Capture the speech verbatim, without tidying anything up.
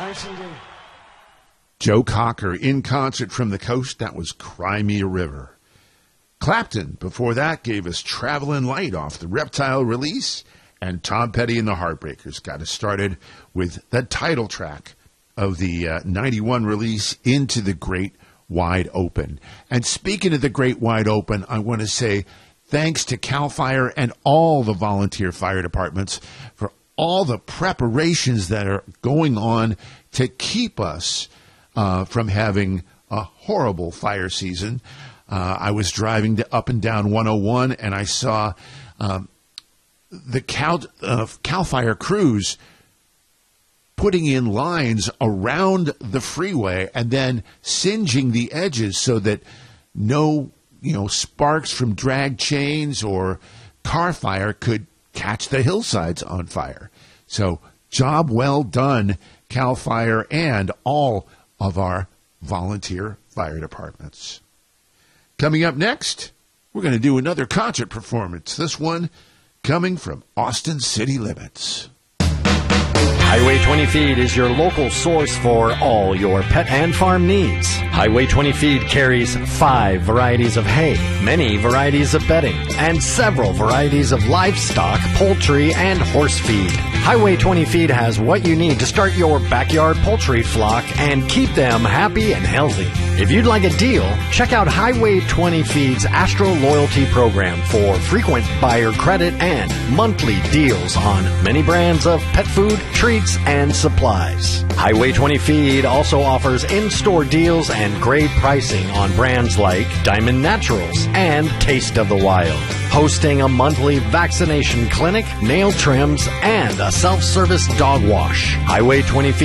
Thanks indeed. Joe Cocker in concert from the coast. That was Cry Me a River. Clapton, before that, gave us Travelin' Light off the Reptile release. And Tom Petty and the Heartbreakers got us started with the title track of the uh, ninety-one release, Into the Great Wide Open. And speaking of the Great Wide Open, I want to say thanks to CAL FIRE and all the volunteer fire departments for all the preparations that are going on to keep us uh, from having a horrible fire season. Uh, I was driving to up and down one oh one, and I saw um, the Cal, uh, CAL FIRE crews putting in lines around the freeway and then singeing the edges so that no, you know, sparks from drag chains or car fire could catch the hillsides on fire. So job well done, CAL FIRE and all of our volunteer fire departments. Coming up next, we're going to do another concert performance, this one coming from Austin City Limits. Highway twenty Feed is your local source for all your pet and farm needs. Highway twenty Feed carries five varieties of hay, many varieties of bedding, and several varieties of livestock, poultry, and horse feed. Highway twenty Feed has what you need to start your backyard poultry flock and keep them happy and healthy. If you'd like a deal, check out Highway twenty Feed's Astro Loyalty Program for frequent buyer credit and monthly deals on many brands of pet food, treats, and supplies. Highway twenty Feed also offers in-store deals and great pricing on brands like Diamond Naturals and Taste of the Wild. Hosting a monthly vaccination clinic, nail trims, and a self-service dog wash. Highway twenty Feed